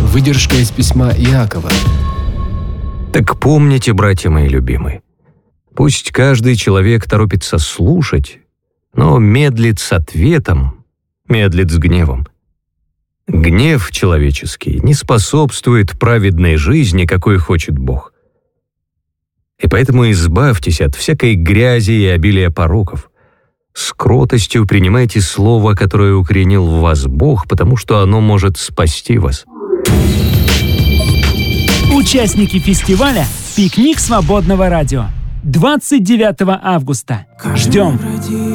Выдержка из письма Иакова. Так помните, братья мои любимые, пусть каждый человек торопится слушать, но медлит с ответом, медлит с гневом. Гнев человеческий не способствует праведной жизни, какой хочет Бог. И поэтому избавьтесь от всякой грязи и обилия пороков. С кротостью принимайте слово, которое укоренил в вас Бог, потому что оно может спасти вас. Участники фестиваля «Пикник свободного радио». 29 августа. Ждем!